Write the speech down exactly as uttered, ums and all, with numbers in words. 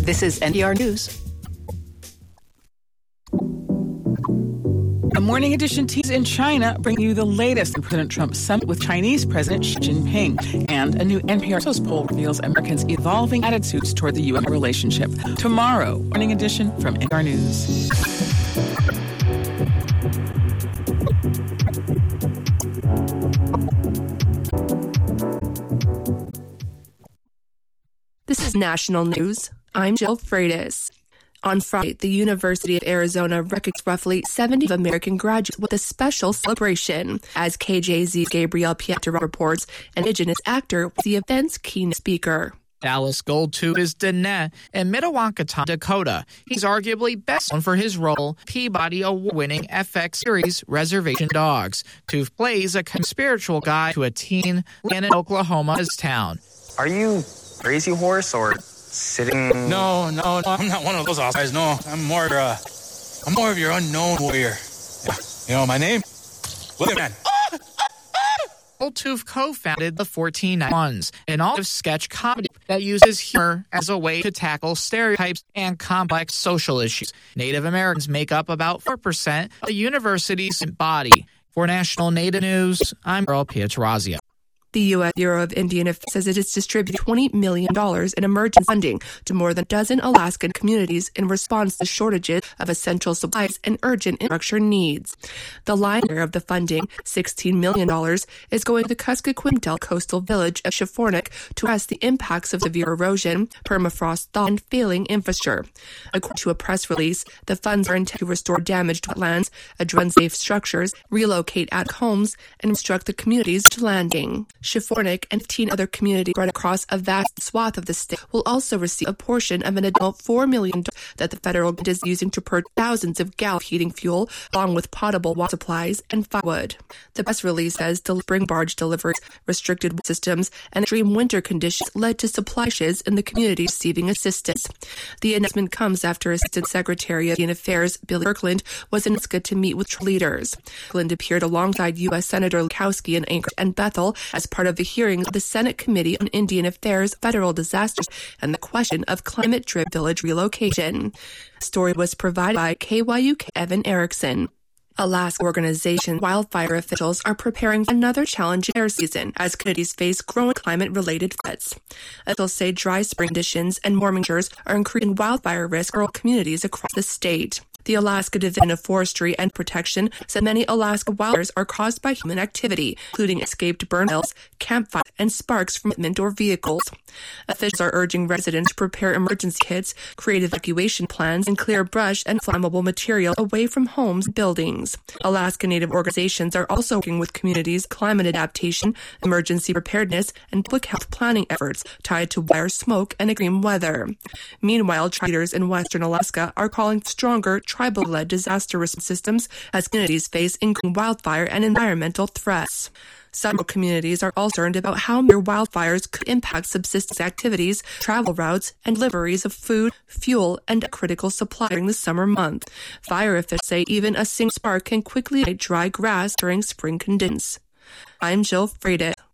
This is N P R News. A Morning Edition tease in China bring you the latest from President Trump's summit with Chinese President Xi Jinping. And a new N P R poll reveals Americans' evolving attitudes toward the U S relationship. Tomorrow, Morning Edition from N P R News. This is National News. I'm Jill Freitas. On Friday, the University of Arizona recognized roughly seventy American graduates with a special celebration. As K J Z's Gabrielle Pietro reports, an Indigenous actor was the event's keynote speaker. Dallas Gold Tooth is Danette in Mitawakata, Dakota. He's arguably best known for his role Peabody Award-winning F X series Reservation Dogs. Tooth plays a spiritual guide to a teen in Oklahoma's town. Are you Crazy Horse or sitting? No, no, no, I'm not one of those guys. No, I'm more, uh, I'm more of your unknown warrior. You know my name? Willie Man. Gold Tooth co-founded the fourteen ninety-ones, an all sketch comedy that uses humor as a way to tackle stereotypes and complex social issues. Native Americans make up about four percent of the university's body. For National Native News, I'm Earl Pietrorazia. The U S Bureau of Indian Affairs says it has distributed twenty million dollars in emergency funding to more than a dozen Alaskan communities in response to shortages of essential supplies and urgent infrastructure needs. The lion's share of the funding, sixteen million dollars, is going to the Kuskokwim coastal village of Shifornik to address the impacts of severe erosion, permafrost thaw, and failing infrastructure. According to a press release, the funds are intended to restore damaged wetlands, address unsafe structures, relocate at homes, and instruct the communities to landing. Shifornik and fifteen other communities spread across a vast swath of the state will also receive a portion of an additional four million dollars that the federal government is using to purchase thousands of gallons of heating fuel, along with potable water supplies and firewood. The press release says the spring barge deliveries, restricted systems, and extreme winter conditions led to supply shortages in the community receiving assistance. The announcement comes after Assistant Secretary of Indian Affairs Billy Kirkland was in Alaska to meet with leaders. Kirkland appeared alongside U S Senator Lukowski in Anchorage and Bethel as part of the hearings of the Senate Committee on Indian Affairs, Federal Disasters, and the question of climate-driven village relocation. The story was provided by K Y U K Evan Erickson. Alaska organization wildfire officials are preparing for another challenging air season as communities face growing climate-related threats. Officials say dry spring conditions and warming temperatures are increasing wildfire risk for rural communities across the state. The Alaska Division of Forestry and Protection said many Alaska wildfires are caused by human activity, including escaped burn piles, campfires, and sparks from equipment or vehicles. Officials are urging residents to prepare emergency kits, create evacuation plans, and clear brush and flammable material away from homes and buildings. Alaska Native organizations are also working with communities' climate adaptation, emergency preparedness, and public health planning efforts tied to wildfire smoke and extreme weather. Meanwhile, leaders in western Alaska are calling for stronger tribal-led disaster response systems as communities face increasing wildfire and environmental threats. Several communities are also concerned about how mere wildfires could impact subsistence activities, travel routes, and deliveries of food, fuel, and critical supply during the summer month. Fire officials say even a single spark can quickly ignite dry grass during spring conditions. I'm Jill Freitas.